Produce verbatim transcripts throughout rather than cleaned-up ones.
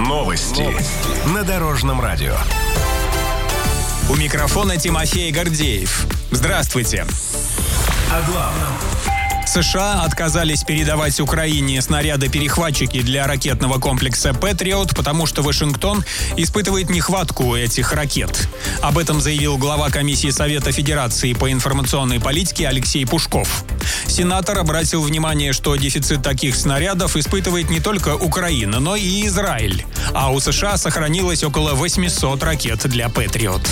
Новости на Дорожном радио. У микрофона Тимофей Гордеев. Здравствуйте. О главном. США отказались передавать Украине снаряды-перехватчики для ракетного комплекса «Патриот», потому что Вашингтон испытывает нехватку этих ракет. Об этом заявил глава комиссии Совета Федерации по информационной политике Алексей Пушков. Сенатор обратил внимание, что дефицит таких снарядов испытывает не только Украина, но и Израиль. А у США сохранилось около восемьсот ракет для «Патриот».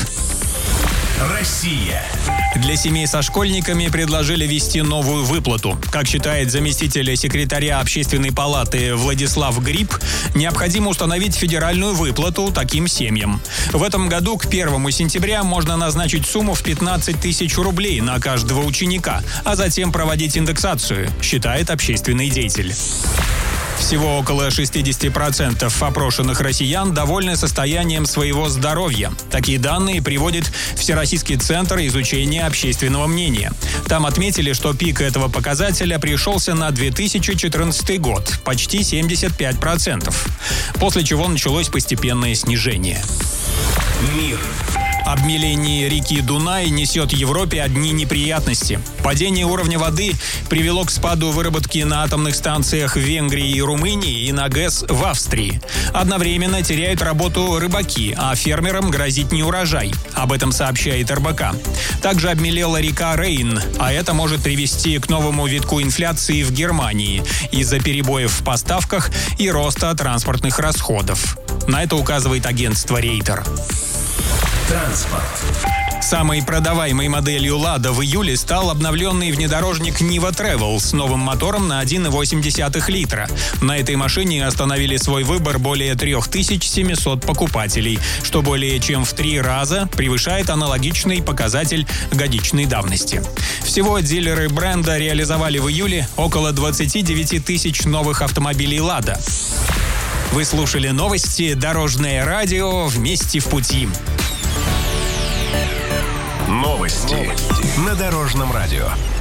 Россия. Для семей со школьниками предложили ввести новую выплату. Как считает заместитель секретаря Общественной палаты Владислав Гриб, необходимо установить федеральную выплату таким семьям. В этом году к первому сентября можно назначить сумму в пятнадцать тысяч рублей на каждого ученика, а затем проводить индексацию, считает общественный деятель. Всего около шестьдесят процентов опрошенных россиян довольны состоянием своего здоровья. Такие данные приводит Всероссийский центр изучения общественного мнения. Там отметили, что пик этого показателя пришелся на две тысячи четырнадцатый год, почти семьдесят пять процентов, после чего началось постепенное снижение. Мир. Обмеление реки Дунай несет Европе одни неприятности. Падение уровня воды привело к спаду выработки на атомных станциях в Венгрии и Румынии и на ГЭС в Австрии. Одновременно теряют работу рыбаки, а фермерам грозит неурожай. Об этом сообщает эр бэ ка. Также обмелела река Рейн, а это может привести к новому витку инфляции в Германии из-за перебоев в поставках и роста транспортных расходов. На это указывает агентство Рейтер. Транспорт. Самой продаваемой моделью «Лада» в июле стал обновленный внедорожник Niva Travel с новым мотором на один и восемь десятых литра. На этой машине остановили свой выбор более три тысячи семьсот покупателей, что более чем в три раза превышает аналогичный показатель годичной давности. Всего дилеры бренда реализовали в июле около двадцать девять тысяч новых автомобилей «Лада». Вы слушали новости «Дорожное радио». Вместе в пути. Новости на Дорожном радио.